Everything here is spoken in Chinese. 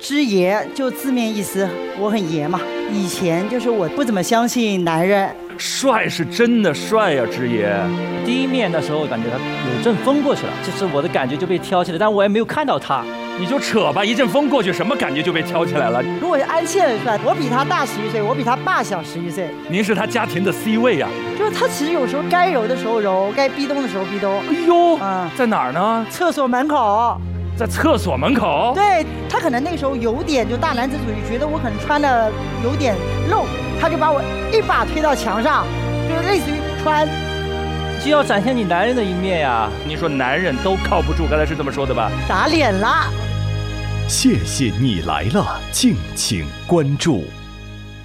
之爷就字面意思，我很爷嘛。以前就是我不怎么相信男人。 帅是真的帅呀，之爷。 第一面的时候感觉他有阵风过去了，就是我的感觉就被挑起来，但我也没有看到他。 你就扯吧，一阵风过去，什么感觉就被挑起来了？ 如果是安茜帅，我比他大11岁，我比他爸小11岁。 您是他家庭的 C 位呀。 就是他其实有时候该柔的时候柔，该逼咚的时候逼咚。 哎呦，在哪儿呢？ 厕所门口。 在厕所门口？ 对，他可能那个时候有点就大男子主义，觉得我可能穿的有点露，他就把我一把推到墙上，就是类似于穿。 就要展现你男人的一面呀。 你说男人都靠不住，刚才是这么说的吧？ 打脸了。 谢谢你来了，敬请关注。